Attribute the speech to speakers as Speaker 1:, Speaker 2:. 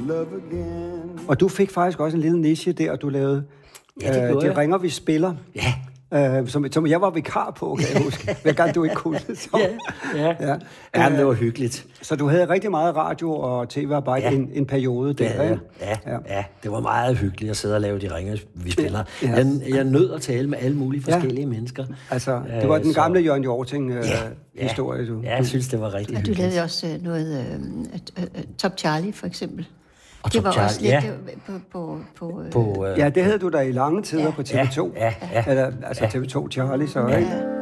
Speaker 1: love again.
Speaker 2: Og du fik faktisk også en lille niche der, og du lavede De ringer, vi spiller.
Speaker 3: Ja.
Speaker 2: Som jeg var vikar på, kan jeg huske. Hver gang du ikke kunne det. Så.
Speaker 3: Ja, det var hyggeligt.
Speaker 2: Så du havde rigtig meget radio- og tv-arbejde en periode der, ikke?
Speaker 3: Ja, det var meget hyggeligt at sidde og lave De ringer, vi spiller. Ja. Jeg nød at tale med alle mulige forskellige mennesker.
Speaker 2: Altså, det var den gamle Jørgen Hjorting-historie, du.
Speaker 3: Ja, jeg synes, det var rigtig hyggeligt.
Speaker 4: Du lavede også noget Top Charlie, for eksempel.
Speaker 3: Og
Speaker 4: det var
Speaker 3: Charlie,
Speaker 4: også lidt
Speaker 2: ja, det havde du da i lange tider på TV2.
Speaker 3: Ja.
Speaker 2: Eller, altså TV2 Charlie, så ikke?